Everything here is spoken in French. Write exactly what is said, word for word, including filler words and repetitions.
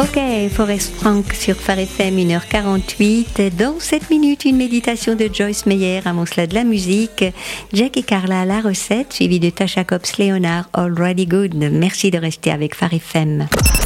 Ok, Forest Frank sur Phare F M, une heure quarante-huit. Dans sept minutes, une méditation de Joyce Meyer à Monsla de la musique. Jack et Carla à la recette, suivi de Tasha Cobbs Leonard, Already Good. Merci de rester avec Phare F M.